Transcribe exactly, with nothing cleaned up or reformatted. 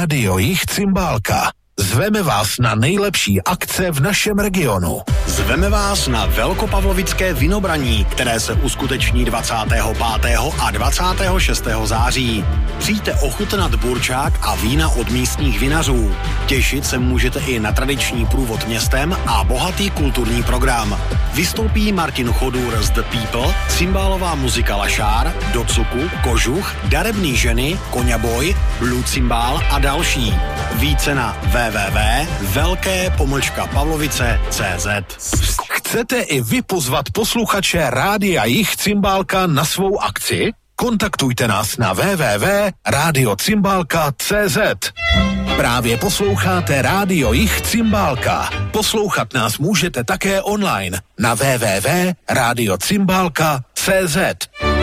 Rádio Jich Cymbálka. Zveme vás na nejlepší akce v našem regionu. Zveme vás na Velkopavlovické vinobraní, které se uskuteční dvacátého pátého a dvacátého šestého září. Přijďte ochutnat burčák a vína od místních vinařů. Těšit se můžete i na tradiční průvod městem a bohatý kulturní program. Vystoupí Martin Chodůr z The People, cymbálová muzika Lašár, Docuku, Kožuch, Darebný ženy, Koňaboj, Blue Cymbál a další. Více na w w w tečka velké pomlčka pavlovice tečka cé zet. Chcete i vy pozvat posluchače Rádia Jich Cymbálka na svou akci? Kontaktujte nás na w w w tečka rádio cymbálka tečka cé zet. Právě posloucháte Rádio Jich Cymbálka. Poslouchat nás můžete také online na w w w tečka rádio cymbálka tečka cé zet.